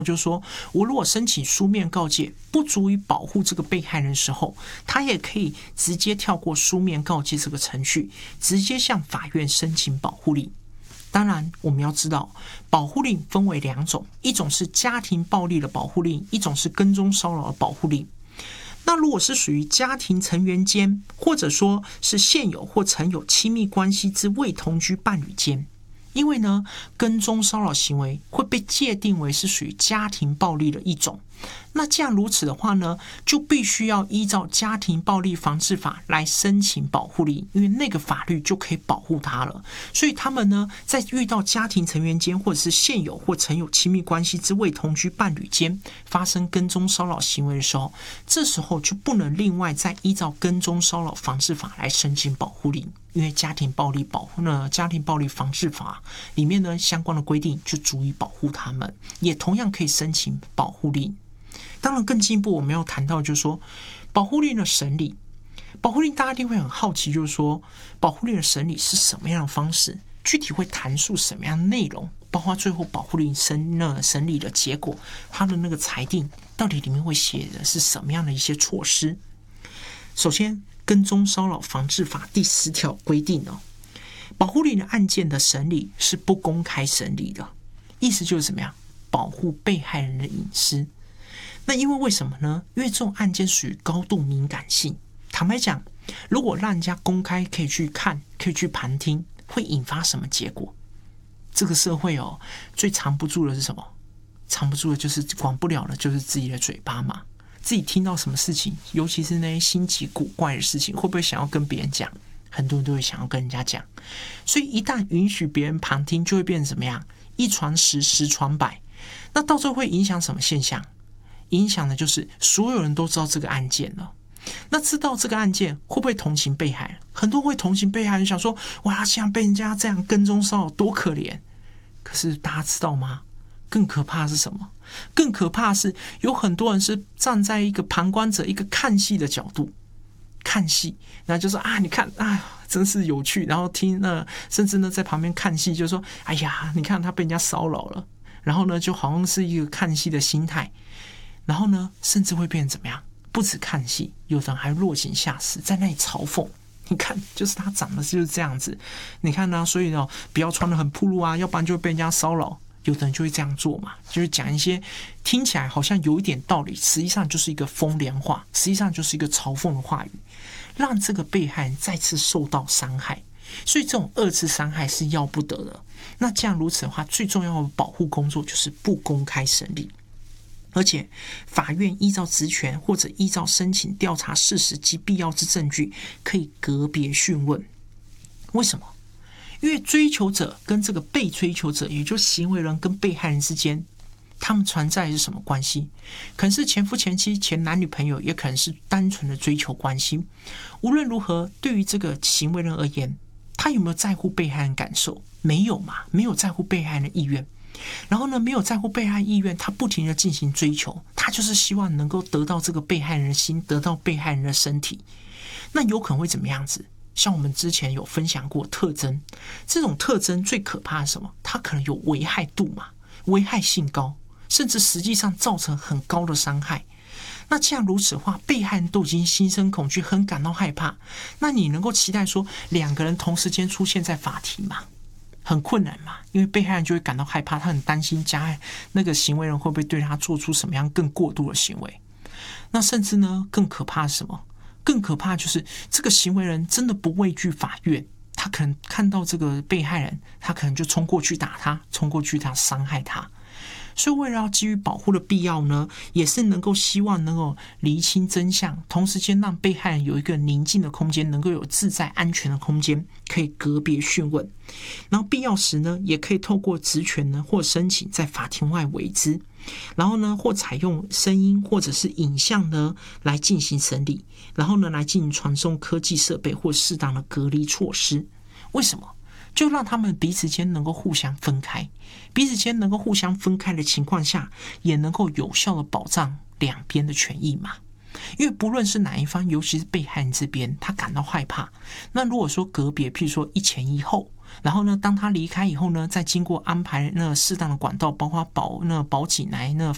就是说我如果申请书面告诫不足以保护这个被害人的时候，他也可以直接跳过书面告诫这个程序，直接向法院申请保护令。当然我们要知道保护令分为2种，一种是家庭暴力的保护令，一种是跟踪骚扰的保护令。那如果是属于家庭成员间，或者说是现有或曾有亲密关系之未同居伴侣间，因为呢跟踪骚扰行为会被界定为是属于家庭暴力的一种，那既然如此的话呢，就必须要依照家庭暴力防治法来申请保护令，因为那个法律就可以保护他了。所以他们呢在遇到家庭成员间或者是现有或曾有亲密关系之未同居伴侣间发生跟踪骚扰行为的时候，这时候就不能另外再依照跟踪骚扰防治法来申请保护令，因为家庭暴力防治法里面呢相关的规定就足以保护他们，也同样可以申请保护令。当然更进一步我们要谈到就是说保护令的审理，保护令大家一定会很好奇，就是说保护令的审理是什么样的方式，具体会谈述什么样的内容，包括最后保护令审理的结果，它的那个裁定到底里面会写的是什么样的一些措施。首先跟踪骚扰防治法第10条规定保护令的案件的审理是不公开审理的，意思就是怎么样保护被害人的隐私。那因为什么呢？因为这种案件属于高度敏感性，坦白讲如果让人家公开可以去看可以去旁听，会引发什么结果？这个社会最藏不住的是什么？藏不住的就是管不了的就是自己的嘴巴嘛。自己听到什么事情，尤其是那些新奇古怪的事情，会不会想要跟别人讲？很多人都会想要跟人家讲，所以一旦允许别人旁听，就会变成怎么样？一传十，十传百。那到最后会影响什么现象？影响的就是所有人都知道这个案件了。那知道这个案件会不会同情被害人？很多人会同情被害人，想说哇，现在被人家这样跟踪骚扰多可怜。可是大家知道吗？更可怕的是什么？更可怕的是有很多人是站在一个旁观者一个看戏的角度看戏，然后就说你看真是有趣，然后听甚至呢在旁边看戏就说哎呀你看他被人家骚扰了，然后呢就好像是一个看戏的心态，然后呢甚至会变成怎么样？不止看戏，有人还落井下石，在那里嘲讽，你看就是他长得就是这样子，你看所以不要穿得很暴露要不然就会被人家骚扰。有的人就会这样做嘛，就是讲一些听起来好像有一点道理，实际上就是一个风凉话，实际上就是一个嘲讽的话语，让这个被害人再次受到伤害。所以这种2次伤害是要不得的。那这样如此的话，最重要的保护工作就是不公开审理，而且法院依照职权或者依照申请调查事实及必要之证据，可以个别讯问。为什么？因为追求者跟这个被追求者，也就是行为人跟被害人之间，他们存在的是什么关系？可能是前夫前妻前男女朋友，也可能是单纯的追求关系。无论如何，对于这个行为人而言，他有没有在乎被害人感受？没有嘛，没有在乎被害人的意愿。然后呢，没有在乎被害人意愿，他不停的进行追求，他就是希望能够得到这个被害人的心，得到被害人的身体。那有可能会怎么样子？像我们之前有分享过特征，这种特征最可怕的是什么？它可能有危害度嘛，危害性高，甚至实际上造成很高的伤害。那既然如此的话，被害人都已经心生恐惧，很感到害怕，那你能够期待说2个人同时间出现在法庭吗？很困难嘛，因为被害人就会感到害怕，他很担心那个行为人会不会对他做出什么样更过度的行为。那甚至呢，更可怕是什么？更可怕就是这个行为人真的不畏惧法院，他可能看到这个被害人，他可能就冲过去打他，冲过去伤害他。所以为了要基于保护的必要呢，也是能够希望能够厘清真相，同时间让被害人有一个宁静的空间，能够有自在安全的空间，可以个别讯问。然后必要时呢，也可以透过职权呢或申请在法庭外为之，然后呢或采用声音或者是影像呢来进行审理，然后呢来进行传送科技设备或适当的隔离措施。为什么？就让他们彼此间能够互相分开，彼此间能够互相分开的情况下，也能够有效的保障两边的权益嘛。因为不论是哪一方，尤其是被害人这边，他感到害怕，那如果说隔别，譬如说一前一后，然后呢当他离开以后呢，再经过安排那适当的管道，包括保警来